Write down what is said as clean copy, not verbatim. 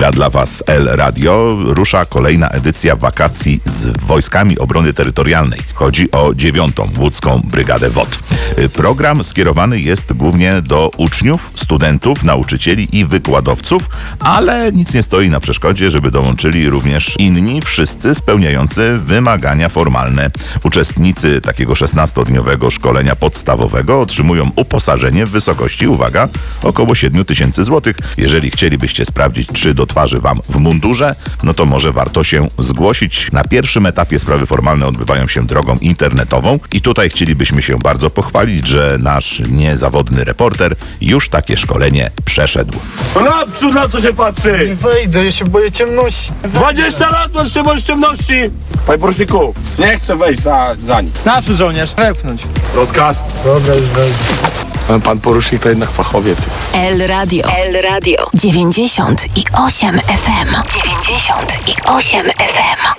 Gra dla Was El Radio. Rusza kolejna edycja wakacji z Wojskami Obrony Terytorialnej. Chodzi o 9. Łódzką Brygadę WOT. Program skierowany jest głównie do uczniów, studentów, nauczycieli i wykładowców, ale nic nie stoi na przeszkodzie, żeby dołączyli również inni, wszyscy spełniający wymagania formalne. Uczestnicy takiego 16-dniowego szkolenia podstawowego otrzymują uposażenie w wysokości, uwaga, około 7 000 złotych. Jeżeli chcielibyście sprawdzić, czy do twarzy Wam w mundurze, no to może warto się zgłosić. Na pierwszym etapie sprawy formalne odbywają się drogą internetową i tutaj chcielibyśmy się bardzo pochwalić, że nasz niezawodny reporter już takie szkolenie przeszedł. Naprzód, na co się patrzy? Nie wejdę, ja się boję ciemności. 20 lat masz się boisz ciemności! Panie poruczniku, nie chcę wejść za nim. Naprzód, żołnierz, wepchnąć. Rozkaz. Dobra, już wejdę. Pan porucznik to jednak fachowiec. El Radio. El Radio. 98 FM. 98 FM.